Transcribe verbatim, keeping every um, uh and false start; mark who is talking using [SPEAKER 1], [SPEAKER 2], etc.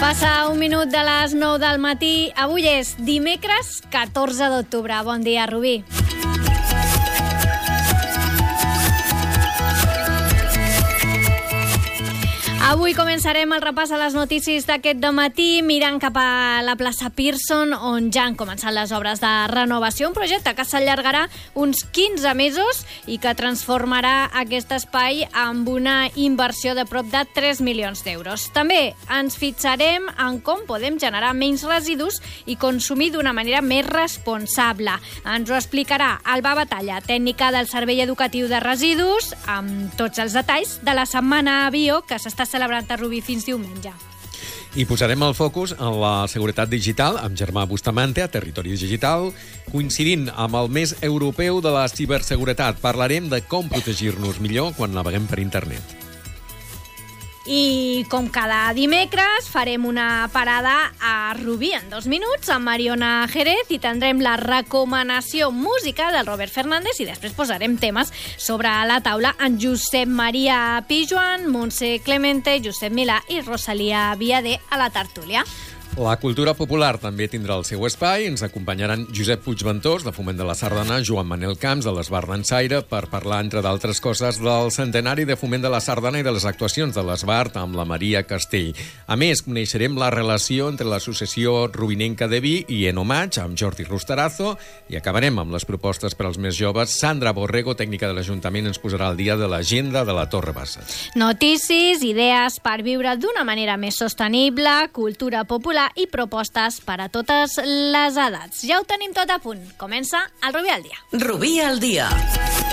[SPEAKER 1] Passa un minut de les nou del matí. Avui és dimecres catorze d'octubre. Bon dia, Rubí. Avui començarem el repàs a les notícies d'aquest dematí mirant cap a la plaça Pearson, on ja han començat les obres de renovació, un projecte que s'allargarà uns quinze mesos i que transformarà aquest espai amb una inversió de prop de tres milions d'euros. També ens fixarem en com podem generar menys residus i consumir d'una manera més responsable. Ens ho explicarà Alba Batalla, tècnica del Servei Educatiu de Residus, amb tots els detalls de la Setmana Bio que s'està celebrant a Rubí fins diumenge.
[SPEAKER 2] I posarem el focus en la seguretat digital amb Germà Bustamante a Territori Digital. Coincidint amb el mes europeu de la ciberseguretat, parlarem de com protegir-nos millor quan naveguem per internet.
[SPEAKER 1] I com cada dimecres farem una parada a Rubí en dos minuts amb Mariona Jerez i tindrem la recomanació música del Robert Fernández i després posarem temes sobre la taula en Josep Maria Pijuan, Montse Clemente, Josep Milà i Rosalia Viader a la tertúlia.
[SPEAKER 2] La cultura popular també tindrà el seu espai. Ens acompanyaran Josep Puigventós, de Foment de la Sardana, Joan Manel Camps, de l'Esbar Dansaire, per parlar, entre d'altres coses, del centenari de Foment de la Sardana i de les actuacions de l'Esbar amb la Maria Castell. A més, coneixerem la relació entre l'associació Rubinenca de Vi i En Homatge, amb Jordi Rustarazo, i acabarem amb les propostes per als més joves. Sandra Borrego, tècnica de l'Ajuntament, ens posarà al dia de l'agenda de la Torre Bassa.
[SPEAKER 1] Notícies, idees per viure d'una manera més sostenible, cultura popular i propostes per a totes les edats. Ja ho tenim tot a punt. Comença el Rubí al dia.
[SPEAKER 3] Rubí al dia.